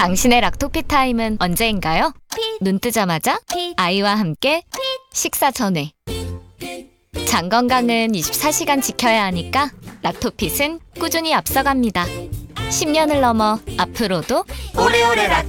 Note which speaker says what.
Speaker 1: 당신의 락토피 타임은 언제인가요? 눈 뜨자마자 아이와 함께 식사 전에. 장 건강은 24시간 지켜야 하니까 락토핏은 꾸준히 앞서갑니다. 10년을 넘어 앞으로도
Speaker 2: 오래오래 락